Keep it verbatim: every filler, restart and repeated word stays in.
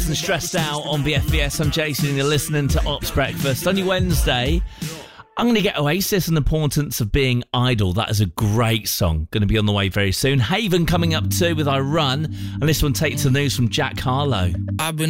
and Stressed Out on B F B S. I'm Jason and you're listening to Ops Breakfast. On your Wednesday, I'm going to get Oasis and the Importance of Being Idle. That is a great song. Going to be on the way very soon. Haven coming up too with I Run. And this one takes the news from Jack Harlow. I've been